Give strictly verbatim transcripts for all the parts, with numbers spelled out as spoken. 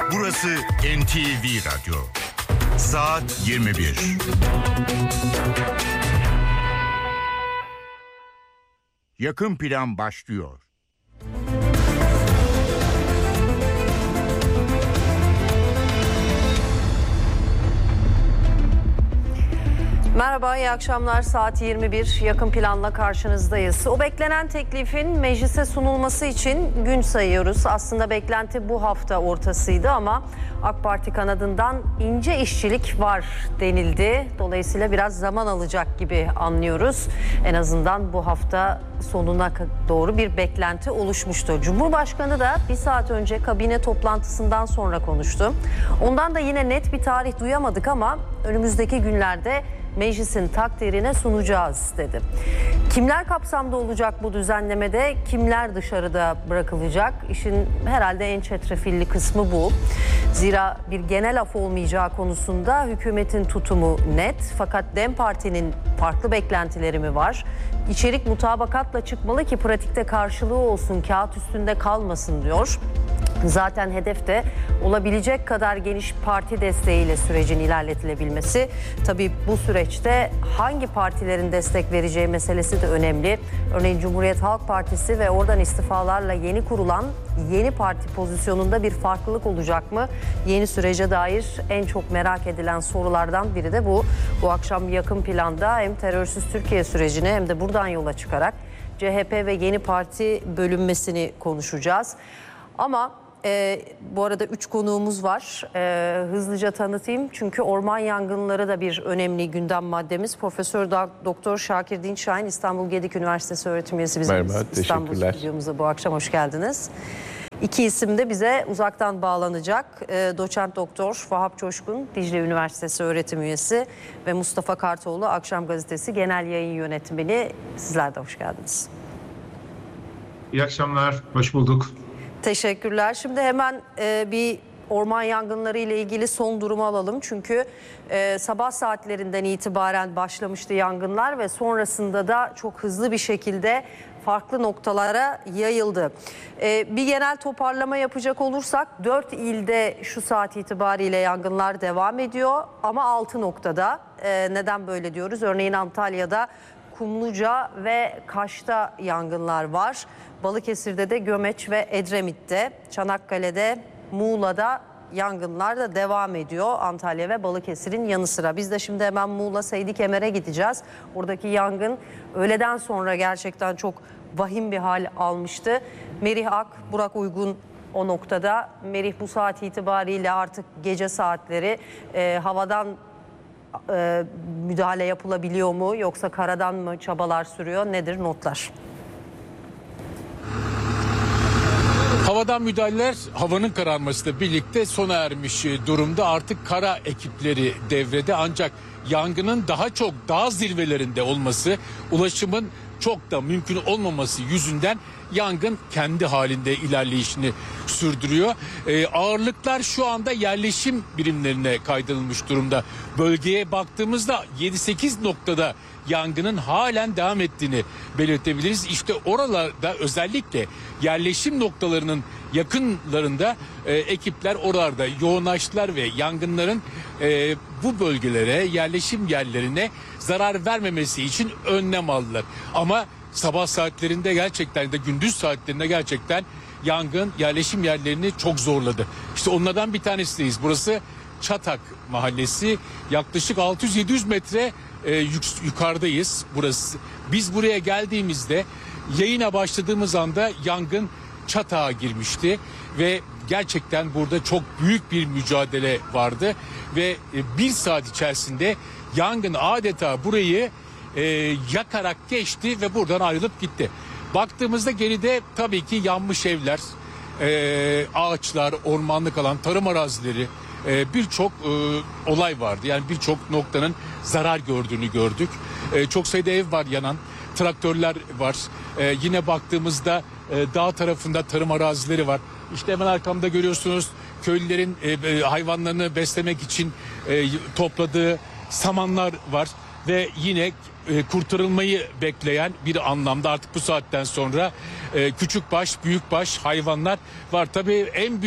Burası N T V Radyo. Saat yirmi bir. Yakın plan başlıyor. Merhaba, iyi akşamlar. Saat yirmi bir. Yakın planla karşınızdayız. O beklenen teklifin meclise sunulması için gün sayıyoruz. Aslında beklenti bu hafta ortasıydı ama AK Parti kanadından ince işçilik var denildi. Dolayısıyla biraz zaman alacak gibi anlıyoruz. En azından bu hafta sonuna doğru bir beklenti oluşmuştu. Cumhurbaşkanı da bir saat önce kabine toplantısından sonra konuştu. Ondan da yine net bir tarih duyamadık ama önümüzdeki günlerde meclisin takdirine sunacağız dedi. Kimler kapsamda olacak bu düzenlemede, kimler dışarıda bırakılacak? İşin herhalde en çetrefilli kısmı bu. Zira bir genel af olmayacağı konusunda hükümetin tutumu net. Fakat DEM Parti'nin farklı beklentileri mi var? İçerik mutabakatla çıkmalı ki pratikte karşılığı olsun, kağıt üstünde kalmasın diyor. Zaten hedef de olabilecek kadar geniş parti desteğiyle sürecin ilerletilebilmesi. Tabii bu süreçte hangi partilerin destek vereceği meselesi de önemli. Örneğin Cumhuriyet Halk Partisi ve oradan istifalarla yeni kurulan yeni parti pozisyonunda bir farklılık olacak mı? Yeni sürece dair en çok merak edilen sorulardan biri de bu. Bu akşam yakın planda hem terörsüz Türkiye sürecini hem de buradan yola çıkarak C H P ve yeni parti bölünmesini konuşacağız. Ama e, bu arada üç konuğumuz var. E, hızlıca tanıtayım çünkü orman yangınları da bir önemli gündem maddemiz. Profesör Doktor Şakir Dinçşahin, İstanbul Gedik Üniversitesi öğretim üyesi bizim Merhaba, İstanbul stüdyomuza bu akşam hoş geldiniz. İki isim de bize uzaktan bağlanacak. E, Doçent Doktor Vahap Coşkun, Dicle Üniversitesi öğretim üyesi ve Mustafa Kartoğlu, Akşam Gazetesi Genel Yayın Yönetmeni. Sizler de hoş geldiniz. İyi akşamlar, hoş bulduk. Teşekkürler. Şimdi hemen e, bir orman yangınları ile ilgili son durumu alalım. Çünkü e, sabah saatlerinden itibaren başlamıştı yangınlar ve sonrasında da çok hızlı bir şekilde farklı noktalara yayıldı. E, bir genel toparlama yapacak olursak dört ilde şu saat itibariyle yangınlar devam ediyor ama altı noktada. E, neden böyle diyoruz? Örneğin Antalya'da Kumluca ve Kaş'ta yangınlar var. Balıkesir'de de Gömeç ve Edremit'te, Çanakkale'de, Muğla'da yangınlar da devam ediyor. Antalya ve Balıkesir'in yanı sıra. Biz de şimdi hemen Muğla Seydi Kemer'e gideceğiz. Oradaki yangın öğleden sonra gerçekten çok vahim bir hal almıştı. Merih Ak, Burak Uygun o noktada. Merih, bu saat itibariyle artık gece saatleri e, havadan e, müdahale yapılabiliyor mu yoksa karadan mı çabalar sürüyor? Nedir notlar? Havadan müdahaleler havanın kararmasıyla birlikte sona ermiş durumda. Artık kara ekipleri devrede, ancak yangının daha çok dağ zirvelerinde olması, ulaşımın çok da mümkün olmaması yüzünden yangın kendi halinde ilerleyişini sürdürüyor. Ee, ağırlıklar şu anda yerleşim birimlerine kaydırılmış durumda. Bölgeye baktığımızda yedi sekiz noktada yangının halen devam ettiğini belirtebiliriz. İşte oralarda özellikle yerleşim noktalarının yakınlarında e, ekipler oralarda yoğunlaştılar ve yangınların e, bu bölgelere, yerleşim yerlerine zarar vermemesi için önlem aldılar. Ama sabah saatlerinde gerçekten de gündüz saatlerinde gerçekten yangın yerleşim yerlerini çok zorladı. İşte onlardan bir tanesindeyiz. Burası Çatak Mahallesi. Yaklaşık altı yüz yedi yüz metre e, yuk, yukarıdayız burası. Biz buraya geldiğimizde, yayına başladığımız anda yangın Çatak'a girmişti ve gerçekten burada çok büyük bir mücadele vardı ve e, bir saat içerisinde yangın adeta burayı e, yakarak geçti ve buradan ayrılıp gitti. Baktığımızda geride tabii ki yanmış evler, e, ağaçlar, ormanlık alan, tarım arazileri, e, birçok e, olay vardı. Yani birçok noktanın zarar gördüğünü gördük. E, çok sayıda ev var yanan, traktörler var. E, yine baktığımızda e, dağ tarafında tarım arazileri var. İşte hemen arkamda görüyorsunuz köylülerin e, e, hayvanlarını beslemek için e, topladığı samanlar var. Ve yine e, kurtarılmayı bekleyen bir anlamda artık bu saatten sonra e, küçük baş, büyük baş hayvanlar var. Tabii en büyük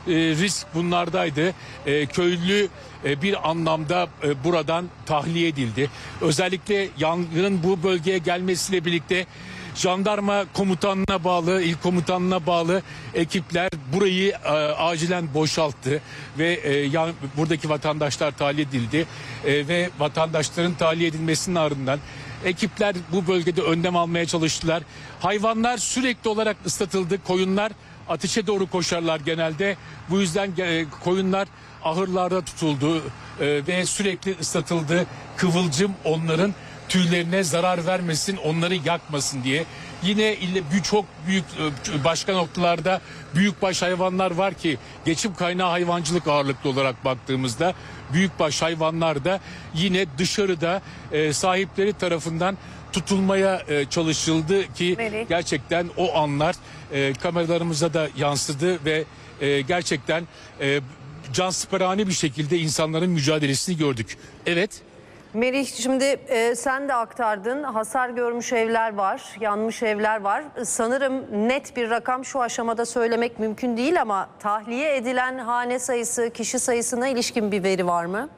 risk bunlardaydı. E, köylü e, bir anlamda e, buradan tahliye edildi. Özellikle yangının bu bölgeye gelmesiyle birlikte jandarma komutanına bağlı, il komutanına bağlı ekipler burayı e, acilen boşalttı ve e, yan, buradaki vatandaşlar tahliye edildi e, ve vatandaşların tahliye edilmesinin ardından ekipler bu bölgede önlem almaya çalıştılar. Hayvanlar sürekli olarak ıslatıldı. Koyunlar ateşe doğru koşarlar genelde. Bu yüzden e, koyunlar ahırlarda tutuldu e, ve sürekli ıslatıldı. Kıvılcım onların tüylerine zarar vermesin, onları yakmasın diye. Yine çok büyük başka noktalarda büyükbaş hayvanlar var ki geçim kaynağı hayvancılık ağırlıklı olarak baktığımızda büyükbaş hayvanlar da yine dışarıda e, sahipleri tarafından tutulmaya e, çalışıldı ki Melih. gerçekten o anlar e, kameralarımıza da yansıdı ve e, gerçekten e, cansıperane bir şekilde insanların mücadelesini gördük. Evet. Melih, şimdi e, sen de aktardın, hasar görmüş evler var, yanmış evler var. Sanırım net bir rakam şu aşamada söylemek mümkün değil ama tahliye edilen hane sayısı, kişi sayısına ilişkin bir veri var mı?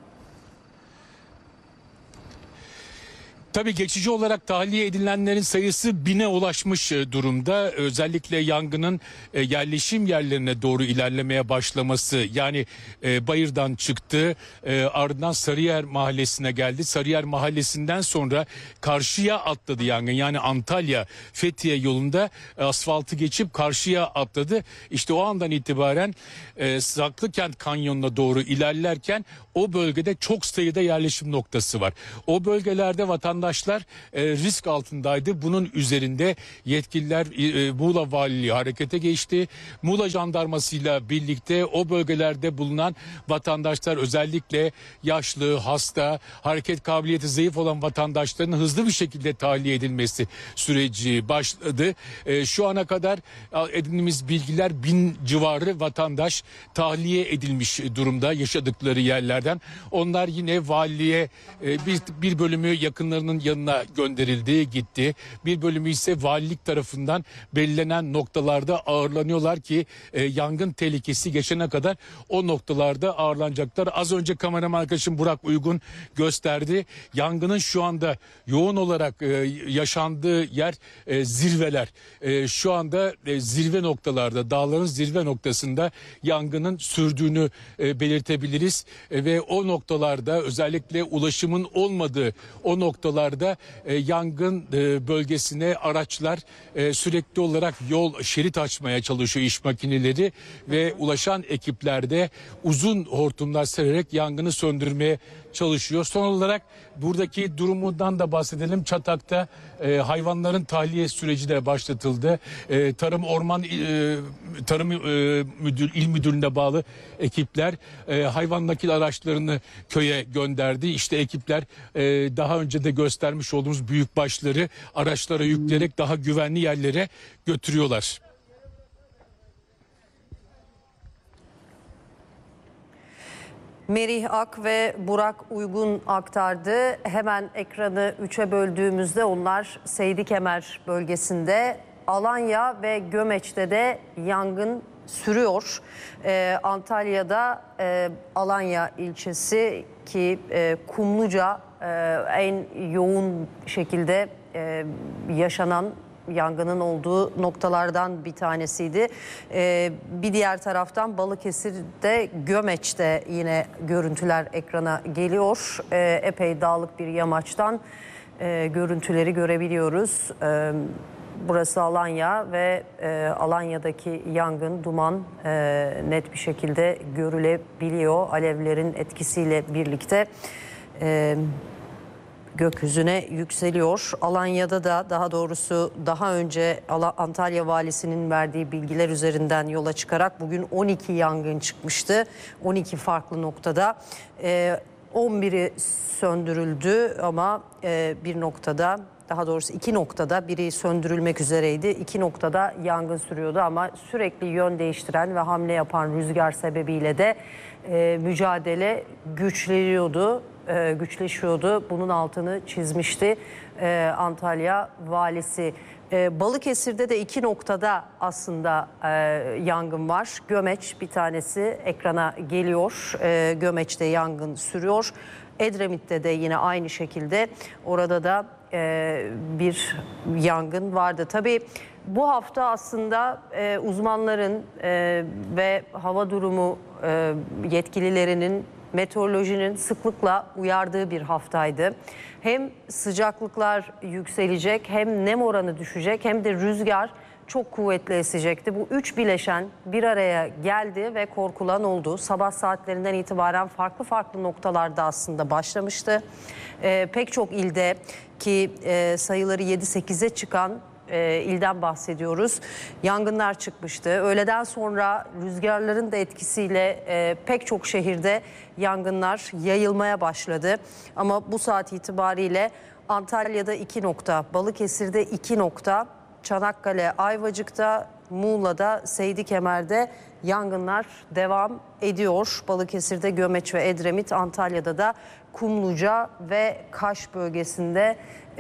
Tabii geçici olarak tahliye edilenlerin sayısı bine ulaşmış durumda. Özellikle yangının yerleşim yerlerine doğru ilerlemeye başlaması, yani Bayır'dan çıktı, ardından Sarıyer Mahallesi'ne geldi. Sarıyer Mahallesi'nden sonra karşıya atladı yangın. Yani Antalya Fethiye yolunda asfaltı geçip karşıya atladı. İşte o andan itibaren Saklıkent Kanyonu'na doğru ilerlerken o bölgede çok sayıda yerleşim noktası var. O bölgelerde vatandaşlar e, risk altındaydı. Bunun üzerinde yetkililer e, Muğla Valiliği harekete geçti. Muğla Jandarması'yla birlikte o bölgelerde bulunan vatandaşlar, özellikle yaşlı, hasta, hareket kabiliyeti zayıf olan vatandaşların hızlı bir şekilde tahliye edilmesi süreci başladı. E, şu ana kadar edindiğimiz bilgiler bin civarı vatandaş tahliye edilmiş durumda yaşadıkları yerler. Onlar yine valiliğe bir, bir bölümü yakınlarının yanına gönderildi, gitti. Bir bölümü ise valilik tarafından belirlenen noktalarda ağırlanıyorlar ki e, yangın tehlikesi geçene kadar o noktalarda ağırlanacaklar. Az önce kameraman arkadaşım Burak Uygun gösterdi. Yangının şu anda yoğun olarak e, yaşandığı yer e, zirveler. E, şu anda e, zirve noktalarda, dağların zirve noktasında yangının sürdüğünü e, belirtebiliriz. E, ve o noktalarda, özellikle ulaşımın olmadığı o noktalarda e, yangın e, bölgesine araçlar e, sürekli olarak yol, şerit açmaya çalışıyor, iş makineleri ve ulaşan ekiplerde uzun hortumlar sererek yangını söndürmeye çalışıyor. Son olarak buradaki durumundan da bahsedelim. Çatak'ta e, hayvanların tahliye süreci de başlatıldı. E, Tarım Orman e, Tarım e, Müdür, İl Müdürlüğü'ne bağlı ekipler e, hayvan nakil araçlarını köye gönderdi. İşte ekipler e, daha önce de göstermiş olduğumuz büyükbaşları araçlara yükleyerek daha güvenli yerlere götürüyorlar. Merih Ak ve Burak Uygun aktardı. Hemen ekranı üçe böldüğümüzde onlar Seydi Kemer bölgesinde, Alanya ve Gömeç'te de yangın sürüyor. Ee, Antalya'da e, Alanya ilçesi ki e, Kumluca e, en yoğun şekilde e, yaşanan yangının olduğu noktalardan bir tanesiydi. Ee, bir diğer taraftan Balıkesir'de, Gömeç'te yine görüntüler ekrana geliyor. Ee, epey dağlık bir yamaçtan e, görüntüleri görebiliyoruz. Ee, burası Alanya ve e, Alanya'daki yangın, duman e, net bir şekilde görülebiliyor. Alevlerin etkisiyle birlikte E, gökyüzüne yükseliyor. Alanya'da da, daha doğrusu daha önce Antalya Valisi'nin verdiği bilgiler üzerinden yola çıkarak bugün on iki yangın çıkmıştı. on iki farklı noktada. Ee, on biri söndürüldü ama e, bir noktada, daha doğrusu iki noktada biri söndürülmek üzereydi. İki noktada yangın sürüyordu ama sürekli yön değiştiren ve hamle yapan rüzgar sebebiyle de e, mücadele güçleniyordu. E, güçleşiyordu. Bunun altını çizmişti e, Antalya Valisi. Ee, Balıkesir'de de iki noktada aslında e, yangın var. Gömeç bir tanesi ekrana geliyor. E, Gömeç'te yangın sürüyor. Edremit'te de yine aynı şekilde orada da e, bir yangın vardı. Tabii bu hafta aslında e, uzmanların e, ve hava durumu e, yetkililerinin, meteorolojinin sıklıkla uyardığı bir haftaydı. Hem sıcaklıklar yükselecek, hem nem oranı düşecek, hem de rüzgar çok kuvvetli esecekti. Bu üç bileşen bir araya geldi ve korkulan oldu. Sabah saatlerinden itibaren farklı farklı noktalarda aslında başlamıştı. Ee, pek çok ilde ki e, sayıları yedi sekize çıkan e, ilden bahsediyoruz. Yangınlar çıkmıştı. Öğleden sonra rüzgarların da etkisiyle e, pek çok şehirde yangınlar yayılmaya başladı. Ama bu saat itibariyle Antalya'da iki nokta, Balıkesir'de iki nokta, Çanakkale, Ayvacık'ta, Muğla'da, Seydikemer'de yangınlar devam ediyor. Balıkesir'de Gömeç ve Edremit, Antalya'da da Kumluca ve Kaş bölgesinde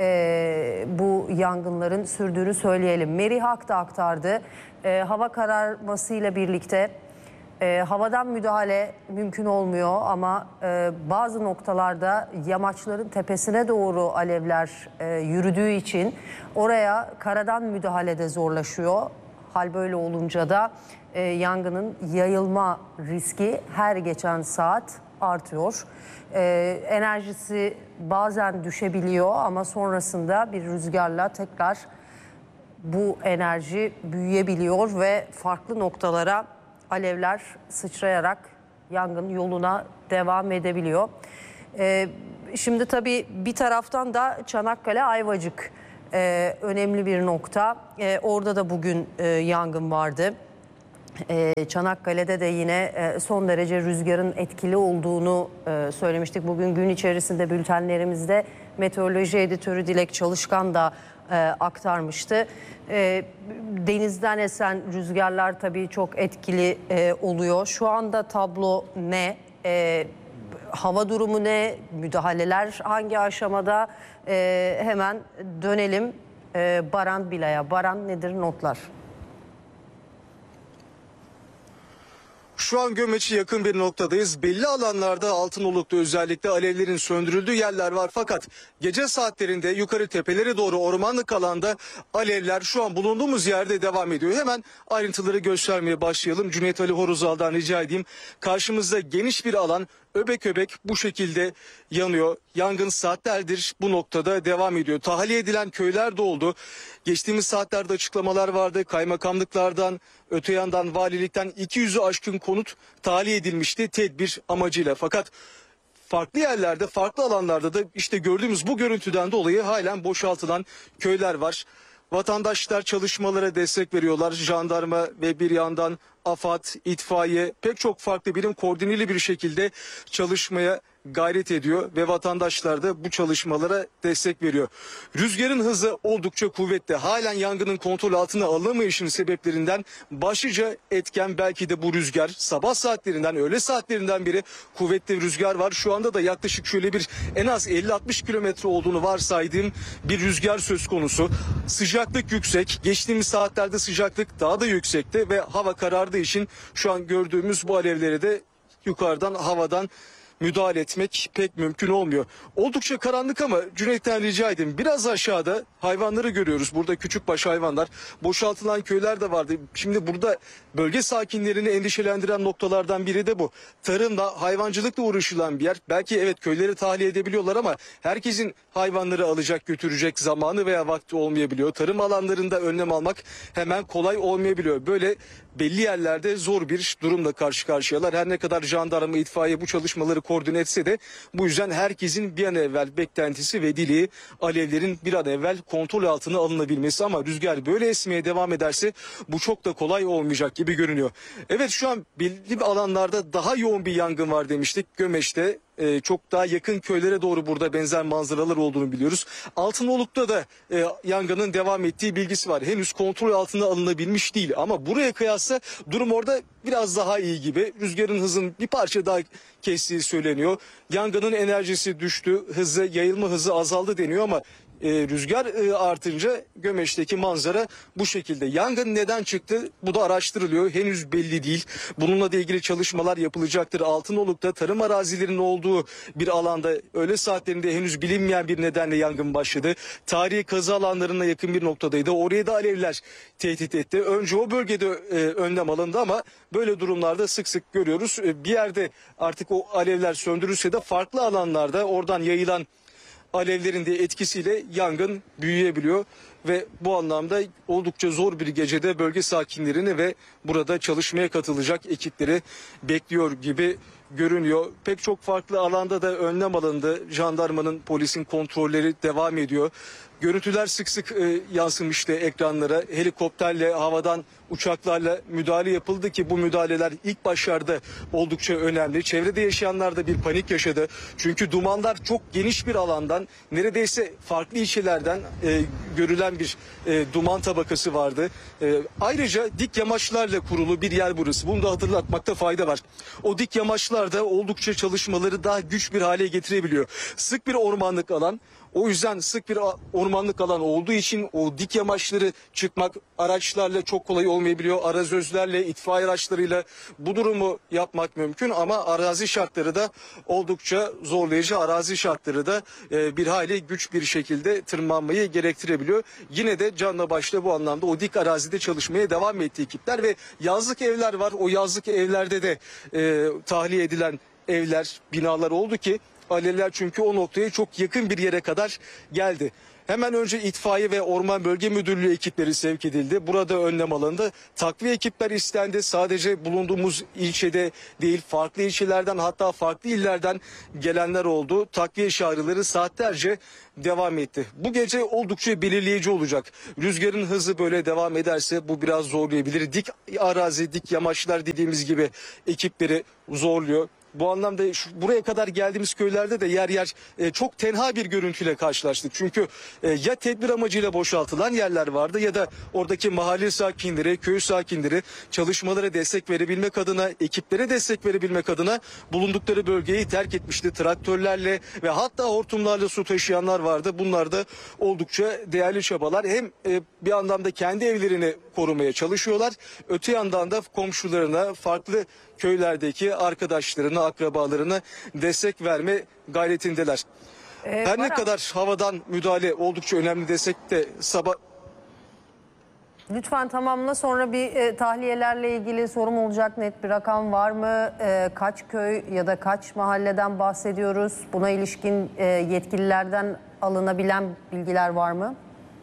e, bu yangınların sürdüğünü söyleyelim. Merih Ak da aktardı. E, hava kararmasıyla birlikte e, havadan müdahale mümkün olmuyor ama e, bazı noktalarda yamaçların tepesine doğru alevler e, yürüdüğü için oraya karadan müdahale de zorlaşıyor. Hal böyle olunca da e, yangının yayılma riski her geçen saat artıyor. E, enerjisi bazen düşebiliyor ama sonrasında bir rüzgarla tekrar bu enerji büyüyebiliyor ve farklı noktalara alevler sıçrayarak yangın yoluna devam edebiliyor. E, şimdi tabii bir taraftan da Çanakkale, Ayvacık e, önemli bir nokta. E, orada da bugün e, yangın vardı. Ee, Çanakkale'de de yine e, son derece rüzgarın etkili olduğunu e, söylemiştik. Bugün gün içerisinde bültenlerimizde meteoroloji editörü Dilek Çalışkan da e, aktarmıştı. E, denizden esen rüzgarlar tabii çok etkili e, oluyor. Şu anda tablo ne? E, hava durumu ne? Müdahaleler hangi aşamada? E, hemen dönelim e, Baran Bilay'a. Baran, nedir notlar? Şu an Gömeç'e yakın bir noktadayız. Belli alanlarda Altınoluk'ta özellikle alevlerin söndürüldüğü yerler var. Fakat gece saatlerinde yukarı tepelere doğru ormanlık alanda alevler şu an bulunduğumuz yerde devam ediyor. Hemen ayrıntıları göstermeye başlayalım. Cüneyt Ali Horuzal'dan rica edeyim. Karşımızda geniş bir alan öbek öbek bu şekilde yanıyor. Yangın saatlerdir bu noktada devam ediyor. Tahliye edilen köyler de oldu. Geçtiğimiz saatlerde açıklamalar vardı. Kaymakamlıklardan, öte yandan valilikten iki yüzü aşkın konut tahliye edilmişti tedbir amacıyla. Fakat farklı yerlerde, farklı alanlarda da işte gördüğümüz bu görüntüden dolayı halen boşaltılan köyler var. Vatandaşlar çalışmalara destek veriyorlar. Jandarma ve bir yandan AFAD, itfaiye, pek çok farklı birim koordineli bir şekilde çalışmaya gayret ediyor ve vatandaşlar da bu çalışmalara destek veriyor. Rüzgarın hızı oldukça kuvvetli. Halen yangının kontrol altına alınamayışının sebeplerinden başlıca etken belki de bu rüzgar. Sabah saatlerinden, öğle saatlerinden beri kuvvetli rüzgar var. Şu anda da yaklaşık şöyle bir en az elli altmış kilometre olduğunu varsaydığım bir rüzgar söz konusu. Sıcaklık yüksek. Geçtiğimiz saatlerde sıcaklık daha da yüksekti ve hava karardığı için şu an gördüğümüz bu alevlere de yukarıdan, havadan müdahale etmek pek mümkün olmuyor. Oldukça karanlık ama Cüneyt'ten rica edeyim. Biraz aşağıda hayvanları görüyoruz. Burada küçükbaş hayvanlar. Boşaltılan köyler de vardı. Şimdi burada bölge sakinlerini endişelendiren noktalardan biri de bu. Tarımla, hayvancılıkla uğraşılan bir yer. Belki evet köyleri tahliye edebiliyorlar ama herkesin hayvanları alacak, götürecek zamanı veya vakti olmayabiliyor. Tarım alanlarında önlem almak hemen kolay olmayabiliyor. Böyle belli yerlerde zor bir durumla karşı karşıyalar. Her ne kadar jandarma, itfaiye bu çalışmaları koordine etse de bu yüzden herkesin bir an evvel beklentisi ve dileği alevlerin bir an evvel kontrol altına alınabilmesi, ama rüzgar böyle esmeye devam ederse bu çok da kolay olmayacak gibi görünüyor. Evet, şu an belli alanlarda daha yoğun bir yangın var demiştik. Gömeç'te Ee, çok daha yakın köylere doğru burada benzer manzaralar olduğunu biliyoruz. Altınoluk'ta da e, yangının devam ettiği bilgisi var. Henüz kontrol altına alınabilmiş değil ama buraya kıyasla durum orada biraz daha iyi gibi. Rüzgarın hızının bir parça daha kestiği söyleniyor. Yangının enerjisi düştü, hızı, yayılma hızı azaldı deniyor ama e, rüzgar e, artınca Gömeç'teki manzara bu şekilde. Yangın neden çıktı? Bu da araştırılıyor. Henüz belli değil. Bununla da ilgili çalışmalar yapılacaktır. Altınoluk'ta tarım arazilerinin olduğu bir alanda öğle saatlerinde henüz bilinmeyen bir nedenle yangın başladı. Tarihi kazı alanlarına yakın bir noktadaydı. Oraya da alevler tehdit etti. Önce o bölgede e, önlem alındı ama böyle durumlarda sık sık görüyoruz. E, bir yerde artık o alevler söndürülse de farklı alanlarda oradan yayılan alevlerin de etkisiyle yangın büyüyebiliyor ve bu anlamda oldukça zor bir gecede bölge sakinlerini ve burada çalışmaya katılacak ekipleri bekliyor gibi görünüyor. Pek çok farklı alanda da önlem alındı. Jandarmanın, polisin kontrolleri devam ediyor. Görüntüler sık sık e, yansımıştı ekranlara. Helikopterle, havadan uçaklarla müdahale yapıldı ki bu müdahaleler ilk başlarda oldukça önemli. Çevrede yaşayanlar da bir panik yaşadı. Çünkü dumanlar çok geniş bir alandan, neredeyse farklı ilçelerden e, görülen bir e, duman tabakası vardı. E, ayrıca dik yamaçlarla kurulu bir yer burası. Bunu da hatırlatmakta fayda var. O dik yamaçlar da oldukça çalışmaları daha güç bir hale getirebiliyor. Sık bir ormanlık alan. O yüzden sık bir ormanlık alan olduğu için o dik yamaçları çıkmak araçlarla çok kolay olmayabiliyor. Arazözlerle, itfaiye araçlarıyla bu durumu yapmak mümkün ama arazi şartları da oldukça zorlayıcı. Arazi şartları da e, bir hayli güç bir şekilde tırmanmayı gerektirebiliyor. Yine de canla başla bu anlamda o dik arazide çalışmaya devam etti ekipler ve yazlık evler var. O yazlık evlerde de e, tahliye edilen evler, binalar oldu ki alevler çünkü o noktaya çok yakın bir yere kadar geldi. Hemen önce itfaiye ve Orman Bölge Müdürlüğü ekipleri sevk edildi. Burada önlem alındı. Takviye ekipler istendi. Sadece bulunduğumuz ilçede değil, farklı ilçelerden hatta farklı illerden gelenler oldu. Takviye çağrıları saatlerce devam etti. Bu gece oldukça belirleyici olacak. Rüzgarın hızı böyle devam ederse bu biraz zorlayabilir. Dik arazi, dik yamaçlar dediğimiz gibi ekipleri zorluyor. Bu anlamda şu, buraya kadar geldiğimiz köylerde de yer yer e, çok tenha bir görüntüyle karşılaştık. Çünkü e, ya tedbir amacıyla boşaltılan yerler vardı ya da oradaki mahalle sakinleri, köy sakinleri çalışmalara destek verebilmek adına, ekiplere destek verebilmek adına bulundukları bölgeyi terk etmişti. Traktörlerle ve hatta hortumlarla su taşıyanlar vardı. Bunlar da oldukça değerli çabalar. Hem e, bir anlamda kendi evlerini korumaya çalışıyorlar. Öte yandan da komşularına, farklı köylerdeki arkadaşlarına, akrabalarına destek verme gayretindeler. Ee, Her ne Baran, kadar havadan müdahale oldukça önemli desek de sabah... lütfen tamamla, sonra bir e, tahliyelerle ilgili sorum olacak. Net bir rakam var mı? E, kaç köy ya da kaç mahalleden bahsediyoruz? Buna ilişkin e, yetkililerden alınabilen bilgiler var mı?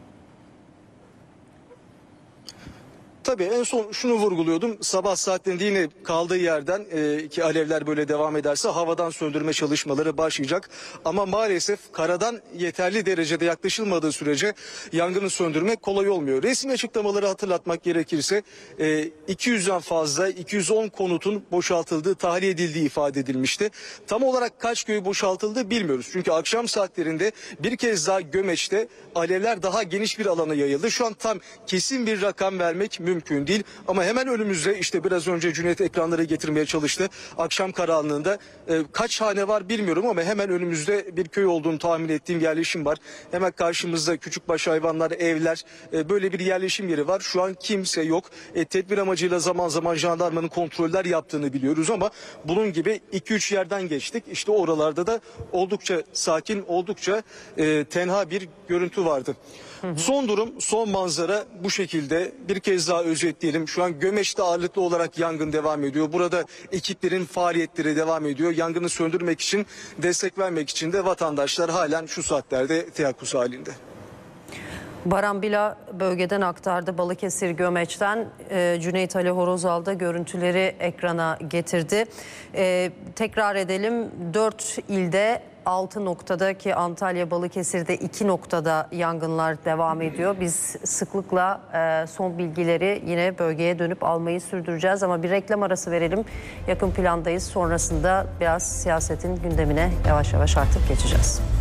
Tabii en son şunu vurguluyordum. Sabah saatlerinde yine kaldığı yerden e, ki alevler böyle devam ederse havadan söndürme çalışmaları başlayacak. Ama maalesef karadan yeterli derecede yaklaşılmadığı sürece yangını söndürmek kolay olmuyor. Resmi açıklamaları hatırlatmak gerekirse e, iki yüzden fazla iki yüz on konutun boşaltıldığı, tahliye edildiği ifade edilmişti. Tam olarak kaç köy boşaltıldı bilmiyoruz. Çünkü akşam saatlerinde bir kez daha Gömeç'te alevler daha geniş bir alana yayıldı. Şu an tam kesin bir rakam vermek mümkün değil ama hemen önümüzde, işte biraz önce Cüneyt ekranları getirmeye çalıştı. Akşam karanlığında e, kaç hane var bilmiyorum ama hemen önümüzde bir köy olduğunu tahmin ettiğim yerleşim var. Hemen karşımızda küçükbaş hayvanlar, evler, e, böyle bir yerleşim yeri var. Şu an kimse yok. E, tedbir amacıyla zaman zaman jandarmanın kontroller yaptığını biliyoruz ama bunun gibi iki üç yerden geçtik. İşte oralarda da oldukça sakin, oldukça e, tenha bir görüntü vardı. Hı hı. Son durum, son manzara bu şekilde. Bir kez daha özetleyelim. Şu an Gömeç'te ağırlıklı olarak yangın devam ediyor. Burada ekiplerin faaliyetleri devam ediyor. Yangını söndürmek için, destek vermek için de vatandaşlar halen şu saatlerde teyakkuz halinde. Baran Bila bölgeden aktardı. Balıkesir Gömeç'ten e, Cüneyt Ali Horozal da görüntüleri ekrana getirdi. E, tekrar edelim, dört ilde altı noktada, ki Antalya, Balıkesir'de iki noktada yangınlar devam ediyor. Biz sıklıkla e, son bilgileri yine bölgeye dönüp almayı sürdüreceğiz ama bir reklam arası verelim. Yakın plandayız. Sonrasında biraz siyasetin gündemine yavaş yavaş artık geçeceğiz.